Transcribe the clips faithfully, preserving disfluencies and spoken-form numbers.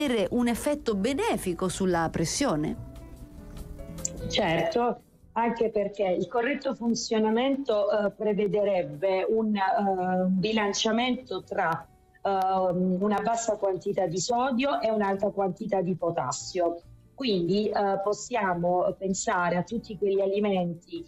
avere un effetto benefico sulla pressione. Certo, anche perché il corretto funzionamento eh, prevederebbe un uh, bilanciamento tra uh, una bassa quantità di sodio e un'alta quantità di potassio. Quindi uh, possiamo pensare a tutti quegli alimenti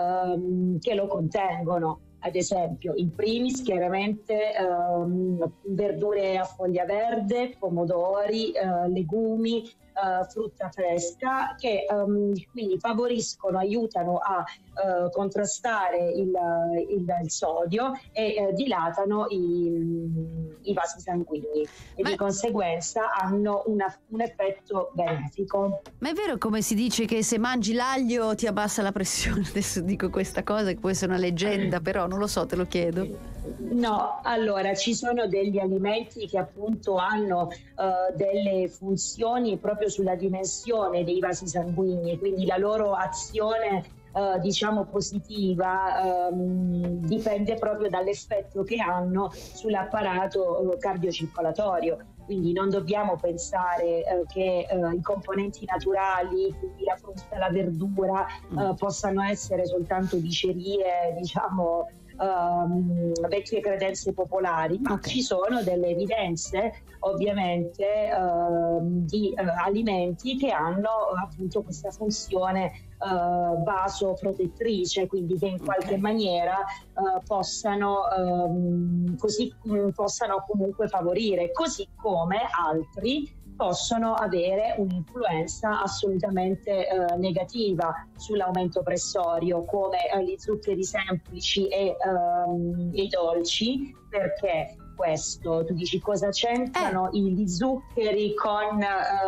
uh, che lo contengono, ad esempio in primis chiaramente um, verdure a foglia verde, pomodori, uh, legumi, Uh, frutta fresca che um, quindi favoriscono, aiutano a uh, contrastare il, il, il sodio e uh, dilatano i, i vasi sanguigni e Ma... di conseguenza hanno una, un effetto benefico. Ma è vero come si dice che se mangi l'aglio ti abbassa la pressione? Adesso dico questa cosa che può essere una leggenda, però non lo so, te lo chiedo. No, allora ci sono degli alimenti che appunto hanno uh, delle funzioni proprio sulla dimensione dei vasi sanguigni, quindi la loro azione uh, diciamo positiva um, dipende proprio dall'effetto che hanno sull'apparato uh, cardiocircolatorio. Quindi non dobbiamo pensare uh, che uh, i componenti naturali, quindi la frutta, la verdura, uh, possano essere soltanto dicerie, diciamo, Uh, vecchie credenze popolari, ma okay. Ci sono delle evidenze ovviamente uh, di uh, alimenti che hanno uh, appunto questa funzione uh, vasoprotettrice, quindi che in qualche okay. maniera uh, possano um, così um, possano comunque favorire, così come altri possono avere un'influenza assolutamente eh, negativa sull'aumento pressorio, come eh, gli zuccheri semplici e ehm, i dolci. Perché questo? Tu dici cosa c'entrano eh. gli zuccheri con,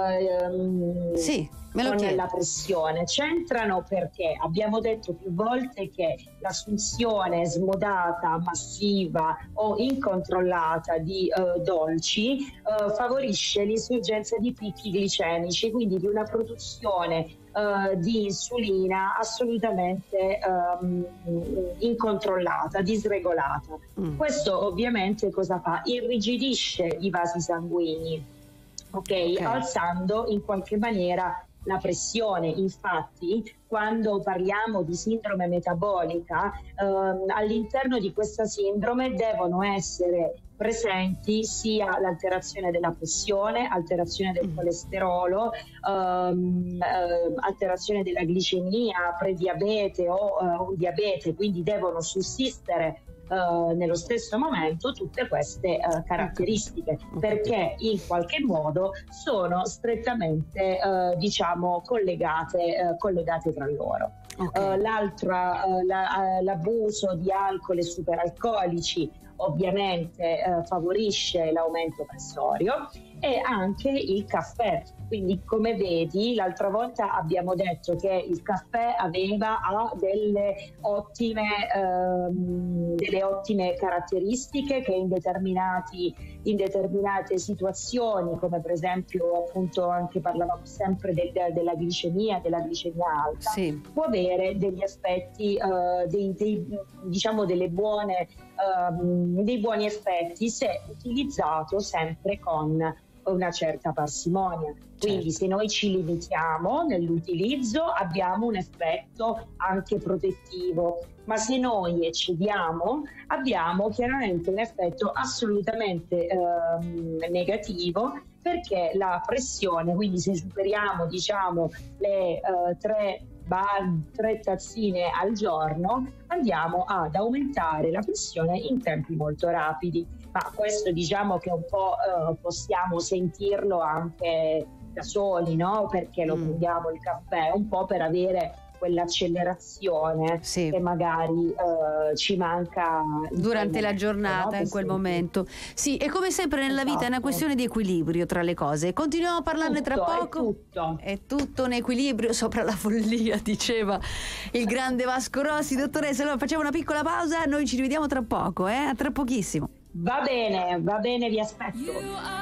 ehm, sì, me lo con la pressione? C'entrano perché abbiamo detto più volte che l'assunzione smodata, massiva o incontrollata di eh, dolci eh, favorisce l'insorgenza di picchi glicemici, quindi di una produzione Uh, di insulina assolutamente um, incontrollata, disregolata. Mm. Questo ovviamente cosa fa? Irrigidisce i vasi sanguigni, okay? Okay. Alzando in qualche maniera la pressione. Infatti, quando parliamo di sindrome metabolica, ehm, all'interno di questa sindrome devono essere presenti sia l'alterazione della pressione, alterazione del colesterolo, ehm, eh, alterazione della glicemia, prediabete o eh, un diabete, quindi devono sussistere Uh, nello stesso momento tutte queste uh, caratteristiche, perché in qualche modo sono strettamente uh, diciamo collegate, uh, collegate tra loro. Okay. Uh, l'altra, uh, la, uh, l'abuso di alcol e superalcolici ovviamente uh, favorisce l'aumento pressorio, e anche il caffè. Quindi, come vedi, l'altra volta abbiamo detto che il caffè aveva ha delle ottime ehm, delle ottime caratteristiche che in determinati in determinate situazioni, come per esempio appunto anche parlavamo sempre del, della glicemia, della glicemia alta, sì. Può avere degli effetti eh, dei, dei, diciamo delle buone ehm, dei buoni effetti se utilizzato sempre con una certa parsimonia. Quindi certo. Se noi ci limitiamo nell'utilizzo abbiamo un effetto anche protettivo, ma se noi eccediamo abbiamo chiaramente un effetto assolutamente ehm, negativo, perché la pressione, quindi se superiamo diciamo le eh, tre tre tazzine al giorno, andiamo ad aumentare la pressione in tempi molto rapidi. Ma questo diciamo che un po' eh, possiamo sentirlo anche da soli, no? Perché lo prendiamo il caffè un po' per avere quell'accelerazione sì. che magari uh, ci manca durante la giornata, no? In quel momento. Sì, e come sempre nella esatto. vita è una questione di equilibrio tra le cose. Continuiamo a parlarne tutto, tra poco. È tutto. È tutto un equilibrio sopra la follia, diceva il grande Vasco Rossi. Dottoressa, allora facciamo una piccola pausa, noi ci rivediamo tra poco, eh? A tra pochissimo. Va bene, va bene, vi aspetto.